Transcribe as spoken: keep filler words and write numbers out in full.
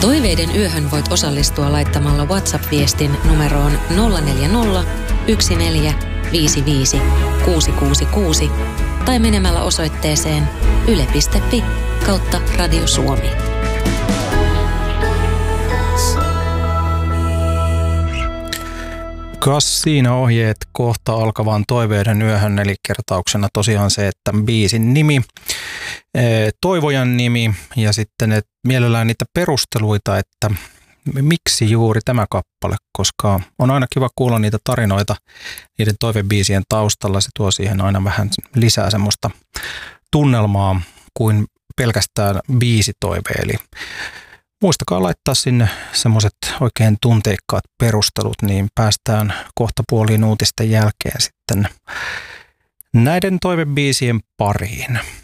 Toiveiden yöhön voit osallistua laittamalla WhatsApp-viestin numeroon nolla neljä nolla, yksi neljä, viisi viisi, kuusi kuusi kuusi tai menemällä osoitteeseen yle piste fi kautta Radio Suomi. Kas siinä ohjeet kohta alkavaan Toiveiden yöhön, eli kertauksena tosiaan se, että biisin nimi, toivojan nimi ja sitten et mielellään niitä perusteluita, että miksi juuri tämä kappale, koska on aina kiva kuulla niitä tarinoita niiden toivebiisien taustalla. Se tuo siihen aina vähän lisää semmoista tunnelmaa kuin pelkästään biisitoive. Eli muistakaa laittaa sinne semmoiset oikein tunteikkaat perustelut, niin päästään kohta puoliin uutisten jälkeen sitten näiden toivebiisien pariin.